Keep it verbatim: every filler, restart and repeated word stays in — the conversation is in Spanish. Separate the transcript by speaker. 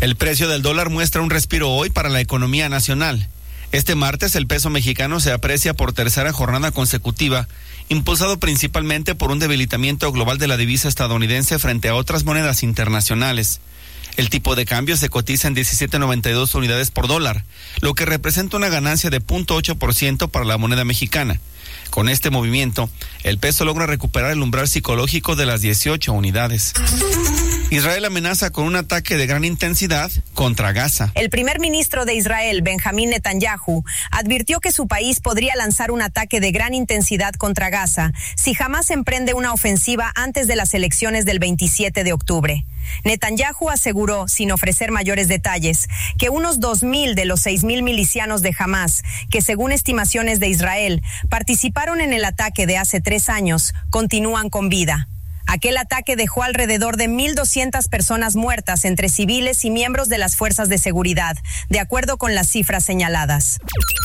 Speaker 1: El precio del dólar muestra un respiro hoy para la economía nacional. Este martes el peso mexicano se aprecia por tercera jornada consecutiva, impulsado principalmente por un debilitamiento global de la divisa estadounidense frente a otras monedas internacionales. El tipo de cambio se cotiza en diecisiete noventa y dos unidades por dólar, lo que representa una ganancia de cero punto ocho por ciento para la moneda mexicana. Con este movimiento, el peso logra recuperar el umbral psicológico de las dieciocho unidades. Israel amenaza con un ataque de gran intensidad contra Gaza.
Speaker 2: El primer ministro de Israel, Benjamín Netanyahu, advirtió que su país podría lanzar un ataque de gran intensidad contra Gaza si Hamás emprende una ofensiva antes de las elecciones del veintisiete de octubre. Netanyahu aseguró, sin ofrecer mayores detalles, que unos dos mil de los seis mil milicianos de Hamás, que según estimaciones de Israel, participaron en el ataque de hace tres años, continúan con vida. Aquel ataque dejó alrededor de mil doscientas personas muertas entre civiles y miembros de las fuerzas de seguridad, de acuerdo con las cifras señaladas.